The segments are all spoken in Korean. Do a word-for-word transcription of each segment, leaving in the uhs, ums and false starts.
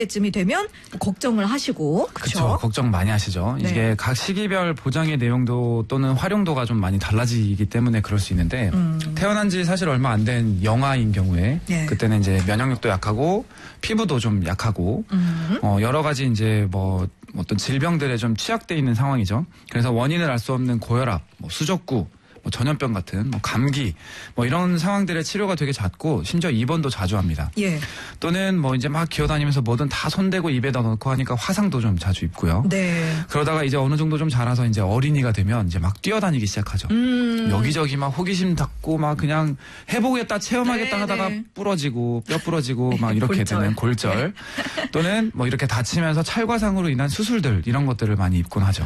쯤이 되면 걱정을 하시고 그렇죠. 걱정 많이 하시죠. 네. 이게 각 시기별 보장의 내용도 또는 활용도가 좀 많이 달라지기 때문에 그럴 수 있는데 음. 태어난 지 사실 얼마 안 된 영아인 경우에 네. 그때는 이제 면역력도 약하고 피부도 좀 약하고 음. 어, 여러 가지 이제 뭐 어떤 질병들에 좀 취약돼 있는 상황이죠. 그래서 원인을 알 수 없는 고혈압, 뭐 수족구, 뭐 전염병 같은 뭐 감기 뭐 이런 상황들의 치료가 되게 잦고 심지어 입원도 자주 합니다. 예. 또는 뭐 이제 막 기어다니면서 뭐든 다 손대고 입에다 넣고 하니까 화상도 좀 자주 입고요. 네. 그러다가 이제 어느 정도 좀 자라서 이제 어린이가 되면 이제 막 뛰어다니기 시작하죠. 음. 여기저기 막 호기심 닫고 막 그냥 해보겠다 체험하겠다 네, 하다가 네. 부러지고 뼈 부러지고 막 이렇게 골절. 되는 골절 네. 또는 뭐 이렇게 다치면서 찰과상으로 인한 수술들 이런 것들을 많이 입곤 하죠.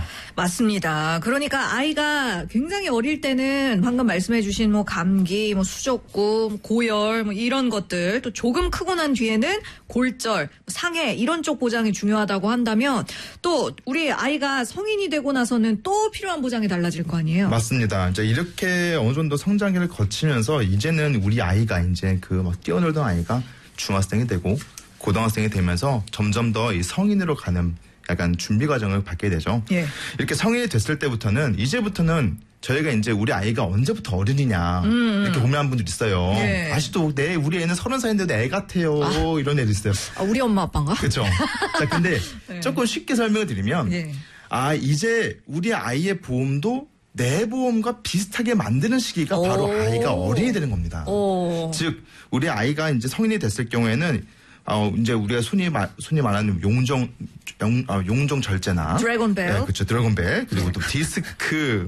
맞습니다. 그러니까 아이가 굉장히 어릴 때는 방금 말씀해주신 뭐 감기, 뭐 수족구, 고열 뭐 이런 것들 또 조금 크고 난 뒤에는 골절, 상해 이런 쪽 보장이 중요하다고 한다면 또 우리 아이가 성인이 되고 나서는 또 필요한 보장이 달라질 거 아니에요? 맞습니다. 이제 이렇게 어느 정도 성장기를 거치면서 이제는 우리 아이가 이제 그 막 뛰어놀던 아이가 중학생이 되고 고등학생이 되면서 점점 더 이 성인으로 가는 약간 준비 과정을 받게 되죠. 예. 이렇게 성인이 됐을 때부터는 이제부터는 저희가 이제 우리 아이가 언제부터 어른이냐 음, 이렇게 고민하는 분들 있어요. 예. 아직도 내 우리 애는 서른 살인데도 애 같아요. 아. 이런 애도 있어요. 아, 우리 엄마 아빠인가? 그렇죠. 자, 근데 네. 조금 쉽게 설명을 드리면 예. 아 이제 우리 아이의 보험도 내 보험과 비슷하게 만드는 시기가 바로 아이가 어린이 되는 겁니다. 오. 즉 우리 아이가 이제 성인이 됐을 경우에는 어, 이제 우리가 손이, 마, 손이 말하는 용종, 용, 어, 용종 절제나. 드래곤벨. 네, 그렇죠. 드래곤벨. 그리고 또 디스크,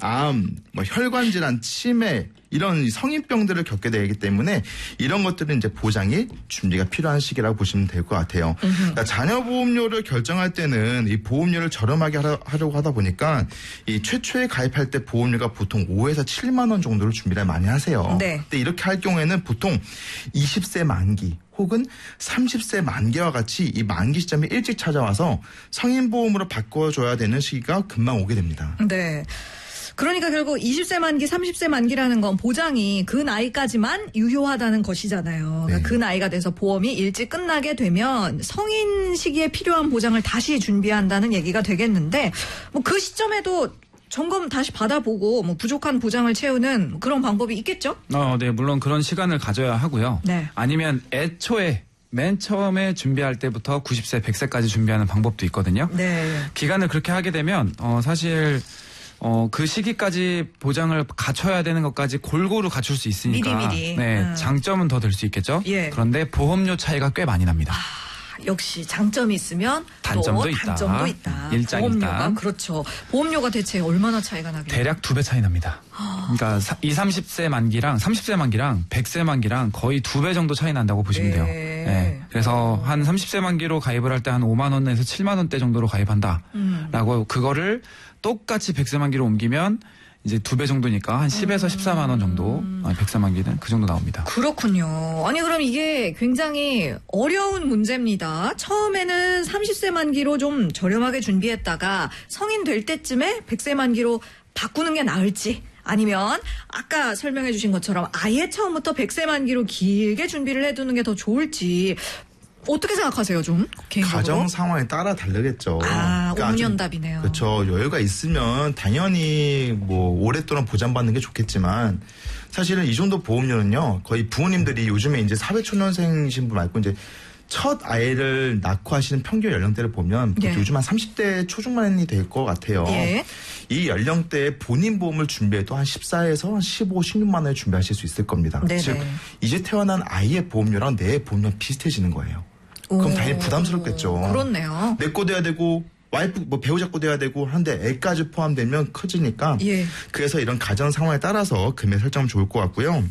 암, 뭐 혈관 질환, 치매, 이런 성인병들을 겪게 되기 때문에 이런 것들은 이제 보장이 준비가 필요한 시기라고 보시면 될 것 같아요. 그러니까 자녀 보험료를 결정할 때는 이 보험료를 저렴하게 하려, 하려고 하다 보니까 이 최초에 가입할 때 보험료가 보통 오에서 칠만 원 정도를 준비를 많이 하세요. 네. 근데 이렇게 할 경우에는 보통 이십 세 만기 혹은 삼십 세 만기와 같이 이 만기 시점이 일찍 찾아와서 성인보험으로 바꿔줘야 되는 시기가 금방 오게 됩니다. 네. 그러니까 결국 이십 세 만기, 삼십 세 만기라는 건 보장이 그 나이까지만 유효하다는 것이잖아요. 그러니까 네. 그 나이가 돼서 보험이 일찍 끝나게 되면 성인 시기에 필요한 보장을 다시 준비한다는 얘기가 되겠는데 뭐 그 시점에도 점검 다시 받아보고 뭐 부족한 보장을 채우는 그런 방법이 있겠죠? 어, 네, 물론 그런 시간을 가져야 하고요. 네. 아니면 애초에 맨 처음에 준비할 때부터 구십 세, 백 세까지 준비하는 방법도 있거든요. 네. 기간을 그렇게 하게 되면 어, 사실 어, 그 시기까지 보장을 갖춰야 되는 것까지 골고루 갖출 수 있으니까 미리미리. 네, 음. 장점은 더 될 수 있겠죠. 예. 그런데 보험료 차이가 꽤 많이 납니다. 아, 역시 장점이 있으면 단점도 또 있다. 단점도 있다. 일장일단. 보험료가 그렇죠. 보험료가 대체 얼마나 차이가 나겠나요? 대략 두 배 차이 납니다. 그러니까 이십, 삼십 세 만기랑 삼십 세 만기랑 백 세 만기랑 거의 두 배 정도 차이 난다고 보시면 돼요. 네. 네. 그래서 한 삼십 세 만기로 가입을 할 때 한 오만 원에서 칠만 원대 정도로 가입한다. 음. 라고 그거를 똑같이 백 세 만기로 옮기면 이제 두 배 정도니까 한 십에서 십사만 원 정도 백 세 만기는 그 정도 나옵니다. 그렇군요. 아니 그럼 이게 굉장히 어려운 문제입니다. 처음에는 삼십 세 만기로 좀 저렴하게 준비했다가 성인 될 때쯤에 백 세 만기로 바꾸는 게 나을지 아니면 아까 설명해 주신 것처럼 아예 처음부터 백 세 만기로 길게 준비를 해두는 게 더 좋을지 어떻게 생각하세요, 좀? 개인적으로? 가정 상황에 따라 다르겠죠. 아, 그러니까 오문연답이네요. 그렇죠. 여유가 있으면 당연히 뭐 오랫동안 보장받는 게 좋겠지만 사실은 이 정도 보험료는요. 거의 부모님들이 요즘에 이제 사회초년생이신 분 말고 이제 첫 아이를 낳고 하시는 평균 연령대를 보면 예. 요즘 한 삼십 대 초중반이 될 것 같아요. 예. 이 연령대에 본인 보험을 준비해도 한 십사에서 십오, 십육만 원을 준비하실 수 있을 겁니다. 네네. 즉 이제 태어난 아이의 보험료랑 내 보험료 비슷해지는 거예요. 그럼 당연히 부담스럽겠죠. 그렇네요. 내 거 돼야 되고 와이프 뭐 배우자 거 돼야 되고 하는데 애까지 포함되면 커지니까 예. 그래서 이런 가정 상황에 따라서 금액 설정은 좋을 것 같고요.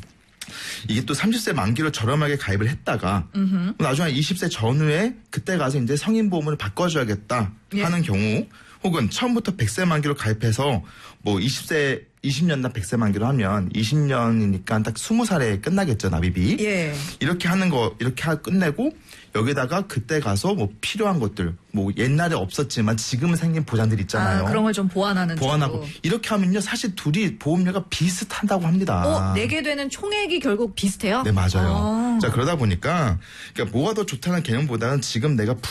이게 또 삼십 세 만기로 저렴하게 가입을 했다가 음흠. 나중에 이십 세 전후에 그때 가서 이제 성인보험을 바꿔줘야겠다 예. 하는 경우 혹은 처음부터 백 세 만기로 가입해서 뭐 이십 세 이십 년당 백 세 만기로 하면 이십 년이니까 딱 스무 살에 끝나겠죠, 납입이. 예. 이렇게 하는 거, 이렇게 하, 끝내고 여기다가 그때 가서 뭐 필요한 것들 뭐 옛날에 없었지만 지금은 생긴 보장들 있잖아요. 아, 그런 걸 좀 보완하는 보완하고 쪽으로. 이렇게 하면요 사실 둘이 보험료가 비슷하다고 합니다. 어, 내게 되는 총액이 결국 비슷해요? 네 맞아요. 아. 자 그러다 보니까 그러니까 뭐가 더 좋다는 개념보다는 지금 내가